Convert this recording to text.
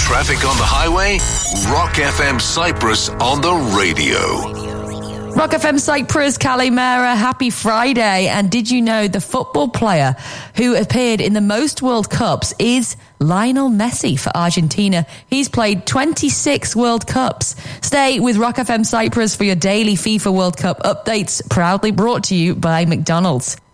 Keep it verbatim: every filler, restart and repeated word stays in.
Traffic on the highway? Rock F M Cyprus on the radio. Rock F M Cyprus, Kalimera, happy Friday. And did you know the football player who appeared in the most World Cups is Lionel Messi for Argentina? He's played twenty-six World Cups. Stay with Rock F M Cyprus for your daily FIFA World Cup updates, proudly brought to you by McDonald's.